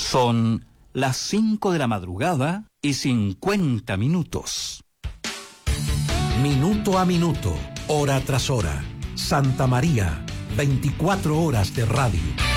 Son las 5 de la madrugada y 50 minutos. Minuto a minuto, hora tras hora. Santa María, 24 horas de radio.